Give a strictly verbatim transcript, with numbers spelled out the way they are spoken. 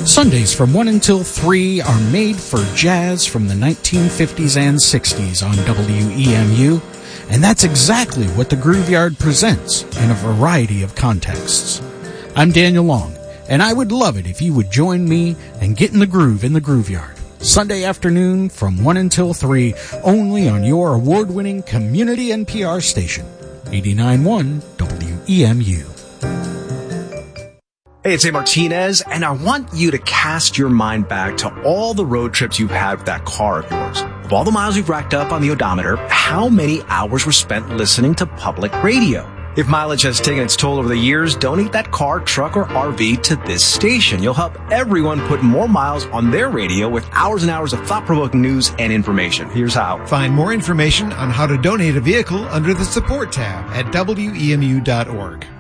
Sundays from one until three are made for jazz from the nineteen fifties and sixties on W E M U, and that's exactly what the Grooveyard presents in a variety of contexts. I'm Daniel Long, and I would love it if you would join me and get in the groove in the Grooveyard. Sunday afternoon from one until three, only on your award-winning community N P R station, eighty-nine point one W E M U. Hey, it's A. Martinez, and I want you to cast your mind back to all the road trips you've had with that car of yours. Of all the miles you've racked up on the odometer, how many hours were spent listening to public radio? If mileage has taken its toll over the years, donate that car, truck, or R V to this station. You'll help everyone put more miles on their radio with hours and hours of thought-provoking news and information. Here's how. Find more information on how to donate a vehicle under the support tab at W E M U dot org.